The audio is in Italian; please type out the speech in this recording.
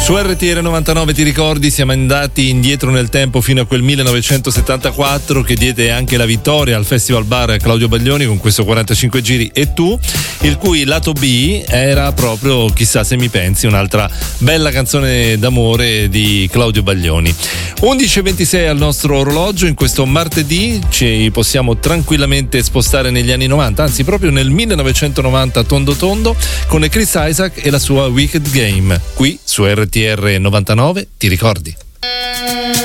Su RTR 99 ti ricordi, siamo andati indietro nel tempo fino a quel 1974 che diede anche la vittoria al Festival Bar a Claudio Baglioni con questo 45 giri e tu, il cui lato B era proprio Chissà se mi pensi, un'altra bella canzone d'amore di Claudio Baglioni. 11:26 al nostro orologio, in questo martedì ci possiamo tranquillamente spostare negli anni 90, anzi proprio nel 1990 tondo tondo, con Chris Isaak e la sua Wicked Game, qui su RTR 99, ti ricordi?